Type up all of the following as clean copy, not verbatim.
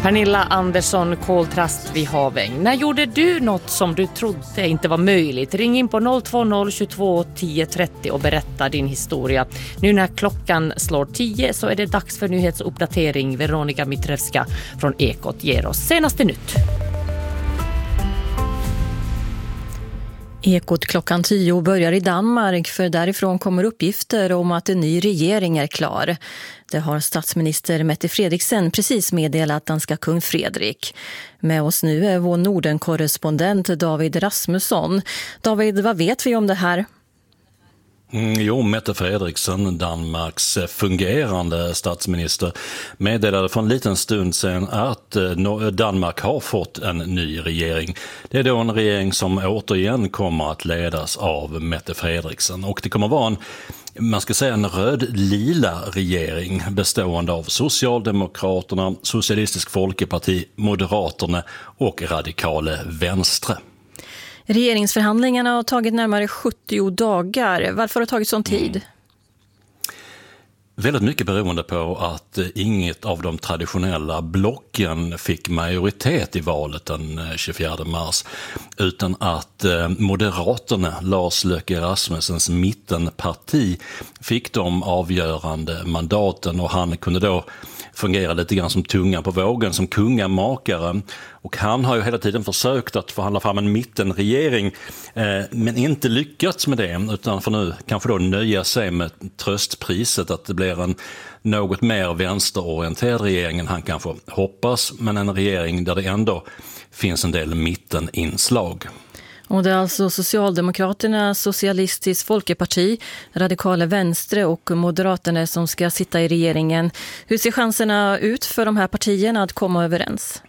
Pernilla Andersson, koltrast vid Haväng. När gjorde du något som du trodde inte var möjligt? Ring in på 020 22 10 30 och berätta din historia. Nu när klockan slår 10 så är det dags för nyhetsuppdatering. Veronika Mitrevska från Ekot ger oss senaste nytt. Ekot klockan 10 börjar i Danmark, för därifrån kommer uppgifter om att en ny regering är klar. Det har statsminister Mette Frederiksen precis meddelat danska kung Fredrik. Med oss nu är vår Norden-korrespondent David Rasmusson. David, vad vet vi om det här? Mette Frederiksen, Danmarks fungerande statsminister, meddelade för en liten stund sedan att Danmark har fått en ny regering. Det är då en regering som återigen kommer att ledas av Mette Frederiksen, och det kommer vara en röd-lila regering bestående av Socialdemokraterna, Socialistisk Folkeparti, Moderaterna och Radikale Venstre. Regeringsförhandlingarna har tagit närmare 70 dagar. Varför har det tagit sån tid? Väldigt mycket beroende på att inget av de traditionella blocken fick majoritet i valet den 24 mars. Utan att Moderaterna, Lars Løkke Rasmussens mittenparti, fick de avgörande mandaten, och han kunde då fungera lite grann som tunga på vågen, som kungamakare. Och han har ju hela tiden försökt att förhandla fram en mittenregering, men inte lyckats med det, utan för nu kanske då nöja sig med tröstpriset att det blir en något mer vänsterorienterad regering än han kanske hoppas, men en regering där det ändå finns en del mitteninslag. Och det är alltså Socialdemokraterna, Socialistisk Folkeparti, Radikale Venstre och Moderaterna som ska sitta i regeringen. Hur ser chanserna ut för de här partierna att komma överens?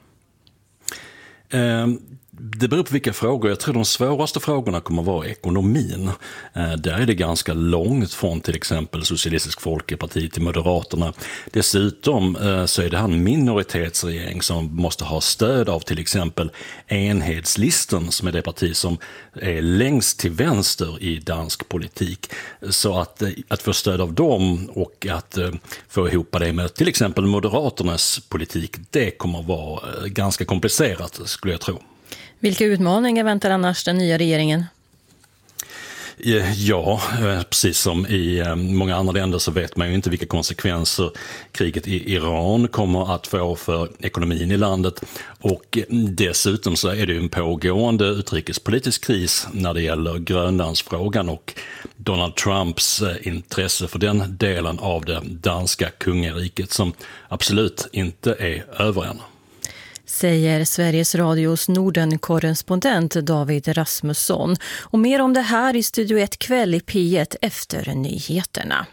Det beror på vilka frågor. Jag tror de svåraste frågorna kommer att vara ekonomin. Där är det ganska långt från till exempel Socialistisk Folkeparti till Moderaterna. Dessutom så är det en minoritetsregering som måste ha stöd av till exempel Enhedslisten, som är det parti som är längst till vänster i dansk politik. Så att få stöd av dem och att få ihop det med till exempel Moderaternas politik, det kommer att vara ganska komplicerat, skulle jag tro. Vilka utmaningar väntar annars den nya regeringen? Ja, precis som i många andra länder så vet man ju inte vilka konsekvenser kriget i Iran kommer att få för ekonomin i landet. Och dessutom så är det ju en pågående utrikespolitisk kris när det gäller Grönlandsfrågan och Donald Trumps intresse för den delen av det danska kungariket, som absolut inte är över än. Säger Sveriges Radios Norden-korrespondent David Rasmusson. Och mer om det här i Studio 1 kväll i P1 efter nyheterna.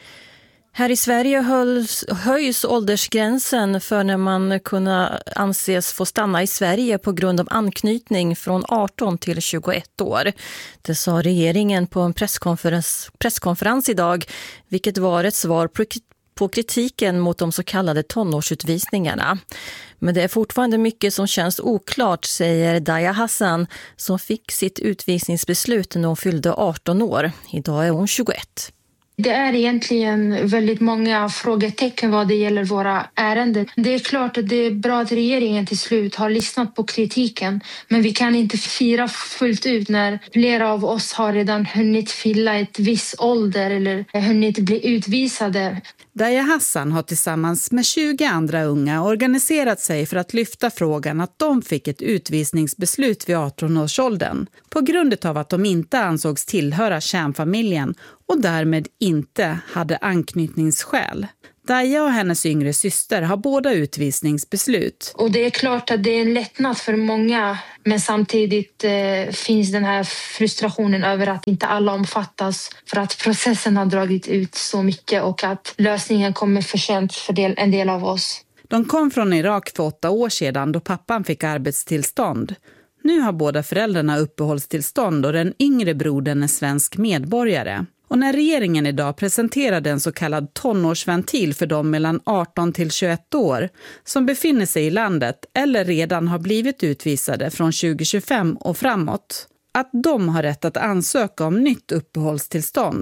Här i Sverige höjs åldersgränsen för när man kunna anses få stanna i Sverige på grund av anknytning från 18 till 21 år. Det sa regeringen på en presskonferens idag, vilket var ett svar på kritiken mot de så kallade tonårsutvisningarna. Men det är fortfarande mycket som känns oklart, säger Daya Hassan, som fick sitt utvisningsbeslut när hon fyllde 18 år. Idag är hon 21. Det är egentligen väldigt många frågetecken vad det gäller våra ärenden. Det är klart att det är bra att regeringen till slut har lyssnat på kritiken, men vi kan inte fira fullt ut när flera av oss har redan hunnit fylla ett viss ålder eller hunnit bli utvisade. Daya Hassan har tillsammans med 20 andra unga organiserat sig för att lyfta frågan att de fick ett utvisningsbeslut vid 18-årsåldern på grund av att de inte ansågs tillhöra kärnfamiljen och därmed inte hade anknytningsskäl. Daya och hennes yngre syster har båda utvisningsbeslut. Och det är klart att det är en lättnad för många, men samtidigt finns den här frustrationen över att inte alla omfattas för att processen har dragit ut så mycket och att lösningen kommer för sent för en del av oss. De kom från Irak för 8 år sedan då pappan fick arbetstillstånd. Nu har båda föräldrarna uppehållstillstånd och den yngre brodern är svensk medborgare. Och när regeringen idag presenterade en så kallad tonårsventil för dem mellan 18 till 21 år som befinner sig i landet eller redan har blivit utvisade från 2025 och framåt, att de har rätt att ansöka om nytt uppehållstillstånd,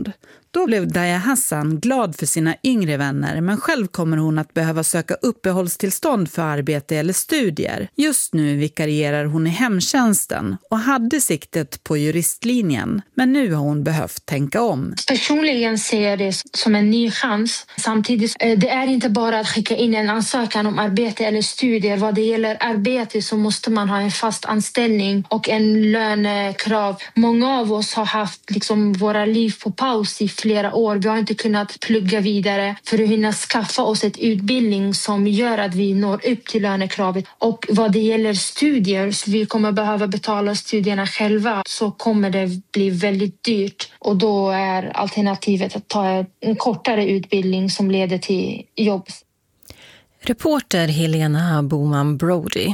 Då blev Daya Hassan glad för sina yngre vänner, men själv kommer hon att behöva söka uppehållstillstånd för arbete eller studier. Just nu vikarierar hon i hemtjänsten och hade siktet på juristlinjen, men nu har hon behövt tänka om. Personligen ser jag det som en ny chans. Samtidigt, det är inte bara att skicka in en ansökan om arbete eller studier. Vad det gäller arbete så måste man ha en fast anställning och en lönekrav. Många av oss har haft våra liv på paus i flera år. Vi har inte kunnat plugga vidare för att hinna skaffa oss ett utbildning som gör att vi når upp till lönekravet. Och vad det gäller studier, så vi kommer behöva betala studierna själva, så kommer det bli väldigt dyrt. Och då är alternativet att ta en kortare utbildning som leder till jobb. Reporter Helena Boman Brody.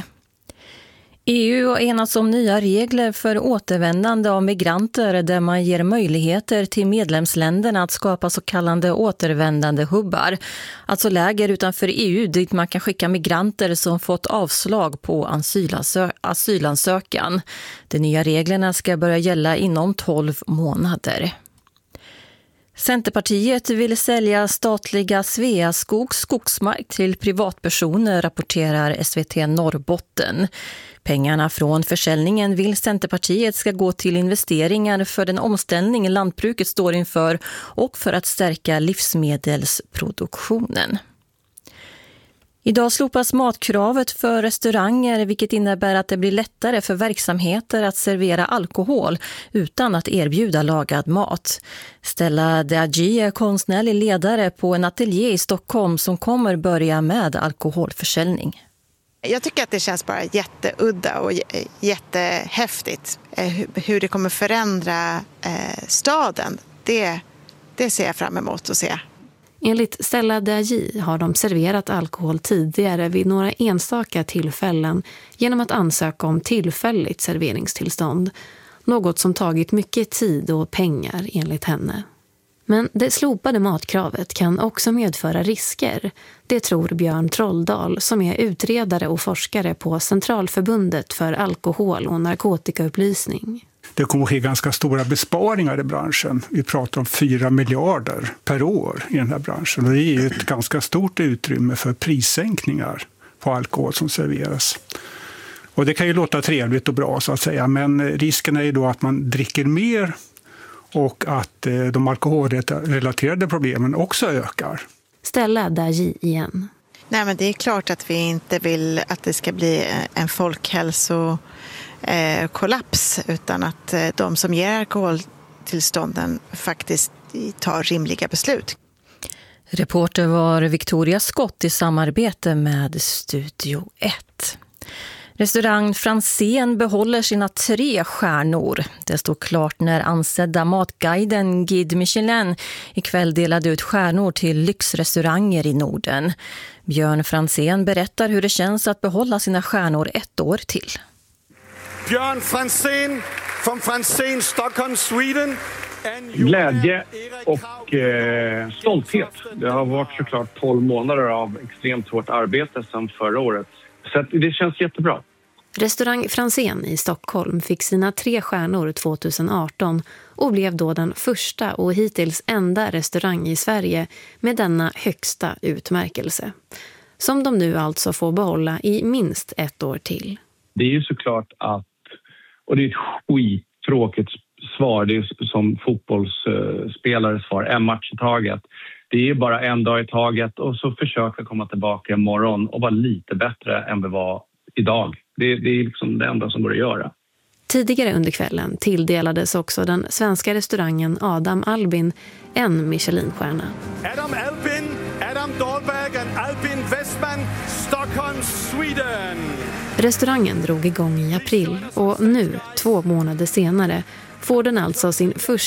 EU har enats om nya regler för återvändande av migranter där man ger möjligheter till medlemsländerna att skapa så kallade återvändande hubbar. Alltså läger utanför EU dit man kan skicka migranter som fått avslag på asylansökan. De nya reglerna ska börja gälla inom 12 månader. Centerpartiet vill sälja statliga Sveaskogs skogsmark till privatpersoner, rapporterar SVT Norrbotten. Pengarna från försäljningen vill Centerpartiet ska gå till investeringar för den omställning lantbruket står inför och för att stärka livsmedelsproduktionen. Idag slopas matkravet för restauranger, vilket innebär att det blir lättare för verksamheter att servera alkohol utan att erbjuda lagad mat. Stella Deagi är konstnärlig ledare på en ateljé i Stockholm som kommer börja med alkoholförsäljning. Jag tycker att det känns bara jätteudda och jättehäftigt. Hur det kommer förändra staden, det ser jag fram emot att se. Enligt Stella Deagi har de serverat alkohol tidigare vid några enstaka tillfällen genom att ansöka om tillfälligt serveringstillstånd. Något som tagit mycket tid och pengar enligt henne. Men det slopade matkravet kan också medföra risker. Det tror Björn Trolldal som är utredare och forskare på Centralförbundet för alkohol- och narkotikaupplysning. Det kommer att ske ganska stora besparingar i branschen. Vi pratar om 4 miljarder per år i den här branschen. Och det är ju ett ganska stort utrymme för prissänkningar på alkohol som serveras. Och det kan ju låta trevligt och bra så att säga. Men risken är ju då att man dricker mer och att de alkoholrelaterade problemen också ökar. Stella Deagi igen. Nej, men det är klart att vi inte vill att det ska bli en folkhälsokollaps utan att de som ger alkoholtillstånden faktiskt tar rimliga beslut. Reporter var Victoria Skott i samarbete med Studio 1. Restaurang Franzén behåller sina 3 stjärnor. Det stod klart när ansedda matguiden Guide Michelin ikväll delade ut stjärnor till lyxrestauranger i Norden. Björn Franzén berättar hur det känns att behålla sina stjärnor 1 år till. Björn Franzén från Franzén, Stockholm, Sweden. Glädje och stolthet. Det har varit såklart 12 månader av extremt hårt arbete sedan förra året. Så det känns jättebra. Restaurang Franzén i Stockholm fick sina 3 stjärnor 2018 och blev då den första och hittills enda restaurang i Sverige med denna högsta utmärkelse. Som de nu alltså får behålla i minst 1 år till. Det är ju såklart att, och det är ett skittråkigt svar, det är som fotbollsspelares svar, en match i taget. Det är bara en dag i taget och så försöka komma tillbaka imorgon och vara lite bättre än vi var idag. Det är liksom det enda som går att göra. Tidigare under kvällen tilldelades också den svenska restaurangen Adam Albin en Michelinstjärna. Adam Albin, Adam Dahlberg och Albin Westman, Stockholm, Sweden. Restaurangen drog igång i april och nu, 2 månader senare, får den alltså sin första